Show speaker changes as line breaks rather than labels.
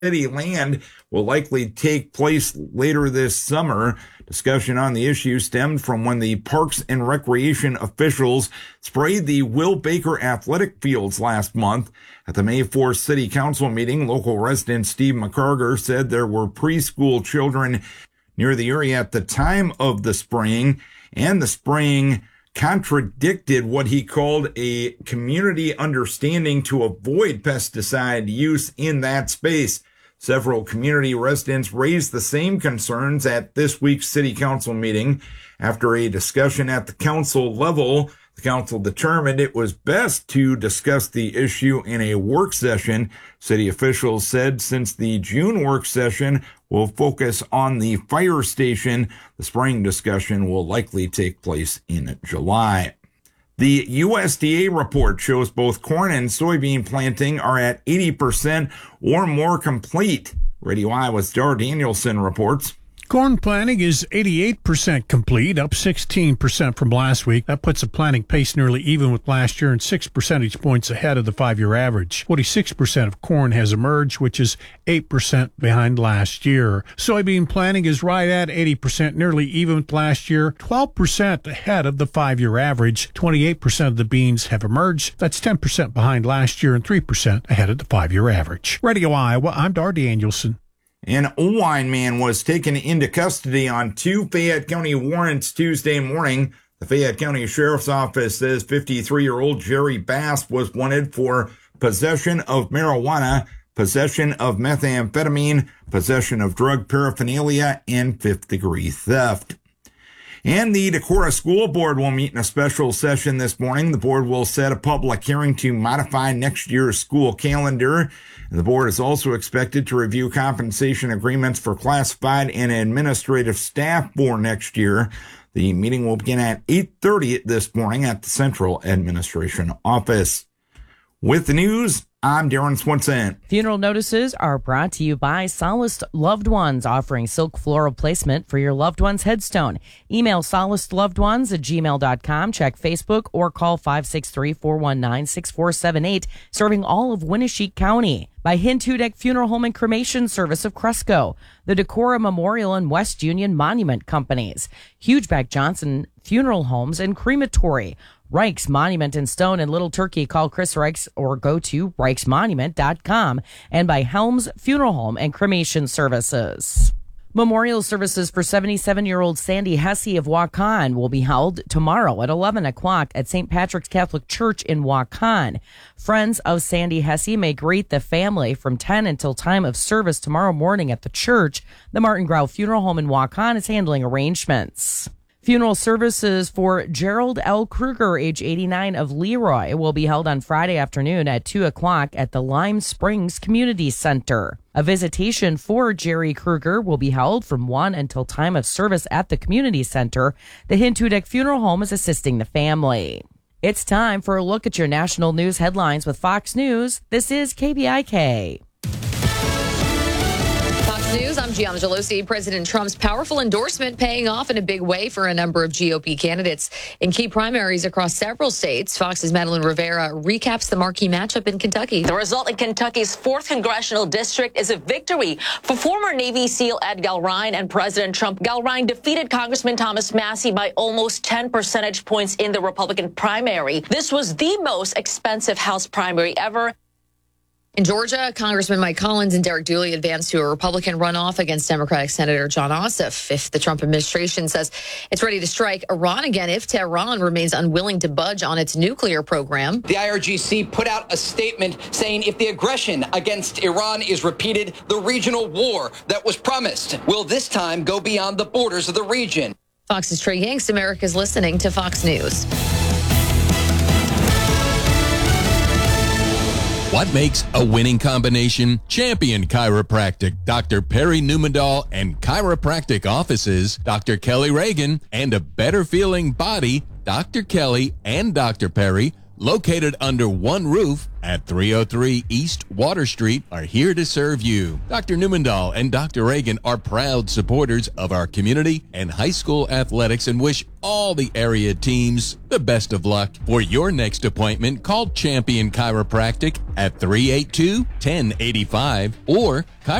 city land will likely take place later this summer. Discussion on the issue stemmed from when the Parks and Recreation officials sprayed the Will Baker athletic fields last month. At the May 4th City Council meeting, local resident Steve McCarger said there were preschool children near the area at the time of the spraying, and the spraying contradicted what he called a community understanding to avoid pesticide use in that space. Several community residents raised the same concerns at this week's city council meeting. After a discussion at the council level, the council determined it was best to discuss the issue in a work session. City officials said since the June work session will focus on the fire station, the spring discussion will likely take place in July. The USDA report shows both corn and soybean planting are at 80% or more complete. Radio Iowa's Dar Danielson reports.
Corn planting is 88% complete, up 16% from last week. That puts the planting pace nearly even with last year and 6 percentage points ahead of the 5-year average. 46% of corn has emerged, which is 8% behind last year. Soybean planting is right at 80%, nearly even with last year, 12% ahead of the 5-year average. 28% of the beans have emerged. That's 10% behind last year and 3% ahead of the 5-year average. Radio Iowa, I'm Dar Danielson.
An Owine man was taken into custody on 2 Fayette County warrants Tuesday morning. The Fayette County Sheriff's Office says 53-year-old Jerry Bass was wanted for possession of marijuana, possession of methamphetamine, possession of drug paraphernalia, and 5th-degree theft. And the Decorah School Board will meet in a special session this morning. The board will set a public hearing to modify next year's school calendar. The board is also expected to review compensation agreements for classified and administrative staff for next year. The meeting will begin at 8:30 this morning at the Central Administration Office. With the news, I'm Darren Swenson.
Funeral notices are brought to you by Solaced Loved Ones, offering silk floral placement for your loved one's headstone. Email solacedlovedones@gmail.com, check Facebook, or call 563-419-6478, serving all of Winneshiek County. By Hintudek Funeral Home and Cremation Service of Cresco, the Decorah Memorial and West Union Monument Companies, Hugeback Johnson Funeral Homes and Crematory, Reich's Monument and Stone in Little Turkey. Call Chris Reichs or go to reichsmonument.com. And by Helms Funeral Home and Cremation Services. Memorial services for 77-year-old Sandy Hesse of Waukon will be held tomorrow at 11 o'clock at St. Patrick's Catholic Church in Waukon. Friends of Sandy Hesse may greet the family from 10 until time of service tomorrow morning at the church. The Martin Grau Funeral Home in Waukon is handling arrangements. Funeral services for Gerald L. Kruger, age 89, of Leroy, will be held on Friday afternoon at 2 o'clock at the Lime Springs Community Center. A visitation for Jerry Kruger will be held from 1 until time of service at the Community Center. The Hintudek Funeral Home is assisting the family. It's time for a look at your national news headlines with Fox News. This is KBIK.
News. I'm Gianna Gelosi. President Trump's powerful endorsement paying off in a big way for a number of GOP candidates in key primaries across several states. Fox's Madeline Rivera recaps the marquee matchup in Kentucky.
The result in Kentucky's 4th congressional district is a victory for former Navy SEAL Ed Galrine and President Trump. Galrine defeated Congressman Thomas Massie by almost 10 percentage points in the Republican primary. This was the most expensive House primary ever.
In Georgia, Congressman Mike Collins and Derek Dooley advanced to a Republican runoff against Democratic Senator John Ossoff. If the Trump administration says it's ready to strike Iran again if Tehran remains unwilling to budge on its nuclear program.
The IRGC put out a statement saying if the aggression against Iran is repeated, the regional war that was promised will this time go beyond the borders of the region.
Fox's Trey Yanks, America's listening to Fox News.
What makes a winning combination? Champion Chiropractic, Dr. Perry Newmandahl and chiropractic offices, Dr. Kelly Reagan, and a better feeling body, Dr. Kelly and Dr. Perry located under one roof at 303 East Water Street, are here to serve you. Dr. Newmandahl and Dr. Reagan are proud supporters of our community and high school athletics and wish all the area teams the best of luck. For your next appointment, call Champion Chiropractic at 382-1085 or